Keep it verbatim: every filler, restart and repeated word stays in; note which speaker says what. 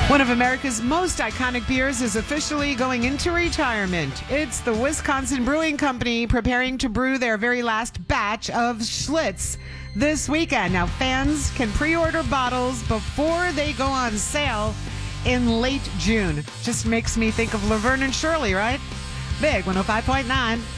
Speaker 1: One of America's most iconic beers is officially going into retirement. It's the Wisconsin Brewing Company preparing to brew their very last batch of Schlitz this weekend. Now, fans can pre-order bottles before they go on sale in late June. Just makes me think of Laverne and Shirley, right? Big one oh five point nine.